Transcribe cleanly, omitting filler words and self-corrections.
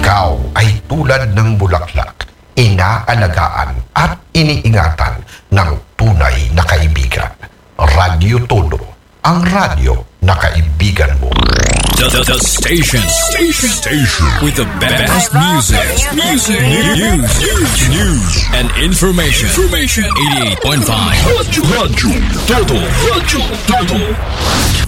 Ikaw ay tulad ng bulaklak, inaalagaan at iniingatan ng tunay na kaibigan. Radyo Todo, ang radyo na kaibigan mo. The station with the best music, news, and information. 88.5 Radyo Todo.